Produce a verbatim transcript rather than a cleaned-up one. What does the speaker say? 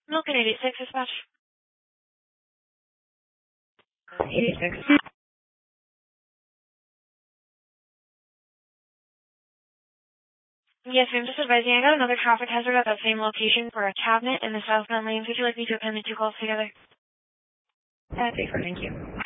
Milken eighty-six, dispatch. eighty-six. Yes, ma'am. Just advising, I got another traffic hazard at that same location for a cabinet in the southbound lanes. Would you like me to append the two calls together? That's safer, thank you.